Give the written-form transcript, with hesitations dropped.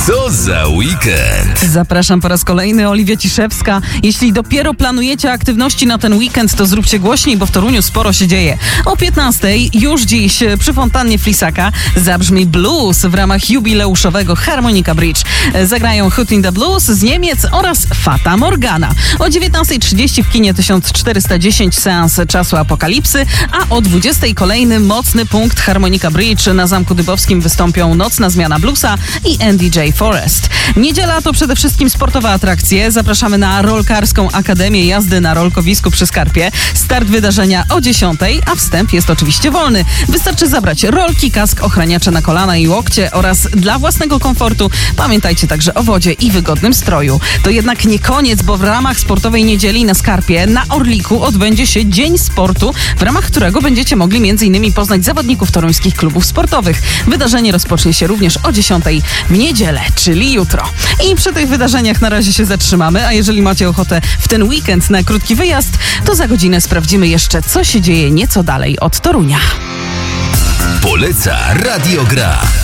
Co za weekend? Zapraszam po raz kolejny, Oliwia Ciszewska. Jeśli dopiero planujecie aktywności na ten weekend, to zróbcie głośniej, bo w Toruniu sporo się dzieje. O 15:00 już dziś przy fontannie Flisaka zabrzmi blues w ramach jubileuszowego Harmonica Bridge. Zagrają Hood in the Blues z Niemiec oraz Fata Morgana. O 19:30 w kinie 1410 seans Czasu Apokalipsy, a o 20:00 kolejny mocny punkt Harmonica Bridge. Na Zamku Dybowskim wystąpią Nocna Zmiana Bluesa i Andy J. Forrest. Niedziela to przede wszystkim sportowe atrakcje. Zapraszamy na Rolkarską Akademię Jazdy na rolkowisku przy Skarpie. Start wydarzenia o 10:00, a wstęp jest oczywiście wolny. Wystarczy zabrać rolki, kask, ochraniacze na kolana i łokcie oraz dla własnego komfortu pamiętajcie także o wodzie i wygodnym stroju. To jednak nie koniec, bo w ramach sportowej niedzieli na Skarpie na Orliku odbędzie się Dzień Sportu, w ramach którego będziecie mogli m.in. poznać zawodników toruńskich klubów sportowych. Wydarzenie rozpocznie się również o 10:00 w niedzielę, czyli jutro. I przy tych wydarzeniach na razie się zatrzymamy, a jeżeli macie ochotę w ten weekend na krótki wyjazd, to za godzinę sprawdzimy jeszcze, co się dzieje nieco dalej od Torunia. Poleca Radio Gra.